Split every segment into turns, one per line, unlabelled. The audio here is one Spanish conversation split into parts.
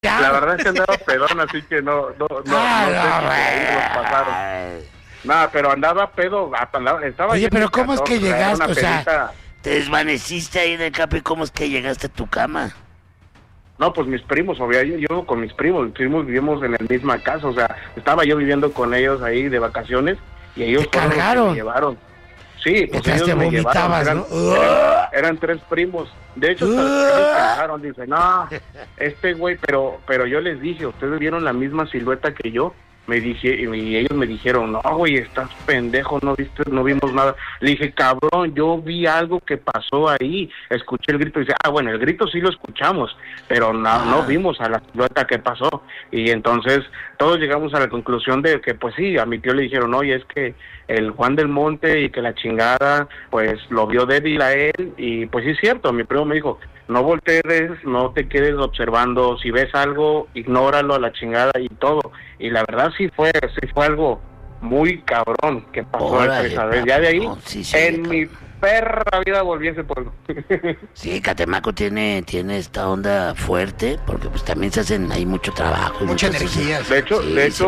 La verdad es que andaba pedón, así que no sé si ahí los pasaron. Nada, pero andaba pedo, estaba...
Oye, pero ¿cómo es que llegaste? O sea,
te desvaneciste ahí en el campo y ¿cómo es que llegaste a tu cama?
No, pues mis primos, obviamente, yo con mis primos vivimos en la misma casa, o sea, estaba yo viviendo con ellos ahí de vacaciones y ellos
¿te cargaron?
me llevaron. Sí, pues
ellos
te
me vomitabas,
llevaron,
¿no?
eran 3 primos. De hecho, ellos pensaron, dicen, no, este güey, pero yo les dije, ustedes vieron la misma silueta que yo. Me dije, y ellos me dijeron, no, güey, estás pendejo, no viste, no vimos nada. Le dije, cabrón, yo vi algo que pasó ahí, escuché el grito, y dice, bueno, el grito sí lo escuchamos, pero no vimos a la silueta que pasó. Y entonces todos llegamos a la conclusión de que, pues sí, a mi tío le dijeron, oye, es que el Juan del Monte y que la chingada, pues lo vio débil a él, y pues sí es cierto, mi primo me dijo, no voltees, no te quedes observando, si ves algo, ignóralo a la chingada y todo. Y la verdad sí fue algo muy cabrón que pasó esa vez. Ya de ahí, no, sí, en mi perra vida volví a ese pueblo.
Sí, Catemaco tiene esta onda fuerte, porque pues también se hacen ahí mucho trabajo.
Mucha energía.
De hecho,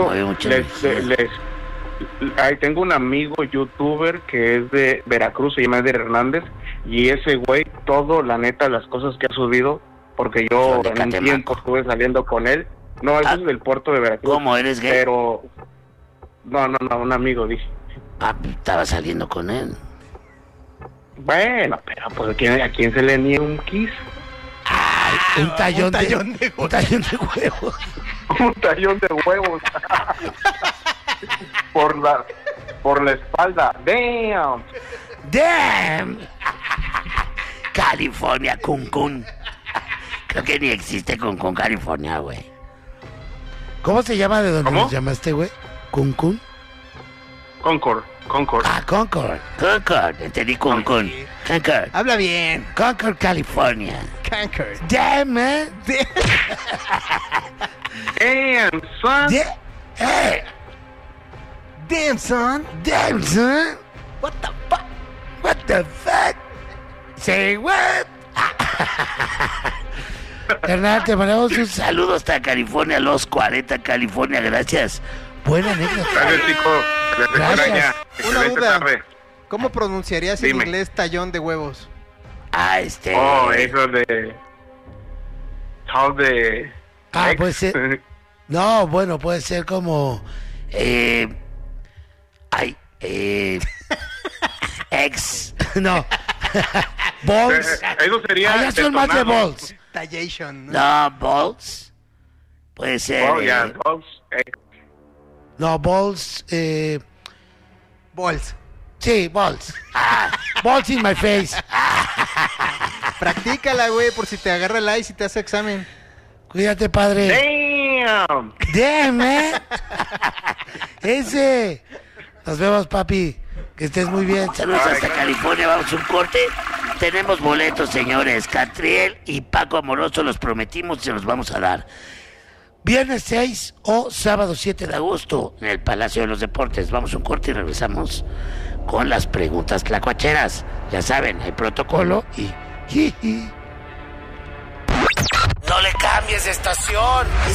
ahí tengo un amigo youtuber que es de Veracruz, se llama Eder Hernández, y ese güey, la neta, las cosas que ha subido, porque yo en un tiempo estuve saliendo con él. No, eso es del puerto de Veracruz.
¿Cómo, eres gay?
Pero, no, un amigo, dije.
Estaba saliendo con él.
Bueno, pero pues ¿a quién se le niega un kiss?
Un tallón de huevos.
Un tallón de huevos. por la espalda.
Damn. California, Cancún. Creo que ni existe Cancún, California, güey.
¿Cómo se llama de donde nos llamaste, güey? ¿Cancún?
Concord.
Concord.
Entendí Cancún. Concord.
Habla bien.
Concord, California.
Concord.
Damn, man.
Damn, son.
Damn, son.
Damn, son.
What the fuck?
What the fuck? Say what? Hernán, te mandamos un
saludo hasta California, los 40, California, gracias.
Buena anécdota.
Gracias, chicos.
Gracias.
Una duda. ¿Cómo pronunciarías en inglés tallón de huevos?
Eso de...
puede ser... No, bueno, puede ser como...
Ex.
No. Balls.
Eso sería...
Allá son más de balls.
Tallation.
No, balls. Puede ser...
balls.
No, balls...
Balls.
Sí, balls. Balls in my face.
Practícala, güey, por si te agarra el ice y te hace examen.
Cuídate, padre. Damn, Ese. Nos vemos, papi. Que estés muy bien.
Saludos hasta California. Vamos a un corte. Tenemos boletos, señores. Catriel y Paco Amoroso los prometimos y se los vamos a dar.
Viernes 6 o sábado 7
de agosto en el Palacio de los Deportes. Vamos a un corte y regresamos con las preguntas tlacuacheras. Ya saben, hay protocolo y...
No le cambies de estación.